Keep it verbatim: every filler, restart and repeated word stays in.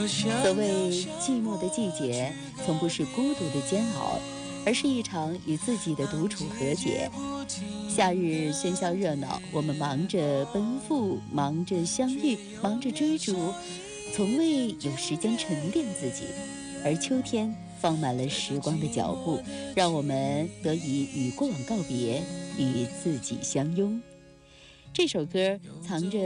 所谓寂寞的季节，从不是孤独的煎熬，而是一场与自己的独处和解。夏日喧嚣热闹，我们忙着奔赴，忙着相遇，忙着追逐，从未有时间沉淀自己。而秋天放慢了时光的脚步，让我们得以与过往告别，与自己相拥。这首歌藏着